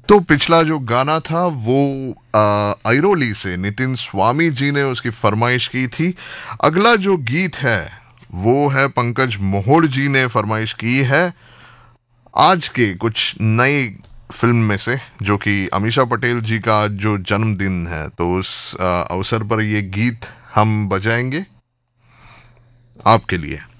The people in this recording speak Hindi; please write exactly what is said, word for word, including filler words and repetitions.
तो पिछला जो गाना था वो आ, ऐरोली से नितिन स्वामी जी ने उसकी फरमाइश की थी। अगला जो गीत है वो है पंकज मोहोड़ जी ने फरमाइश की है आज के कुछ नई फिल्म में से, जो कि अमीषा पटेल जी का जो जन्मदिन है, तो उस आ, अवसर पर ये गीत हम बजाएंगे आपके लिए।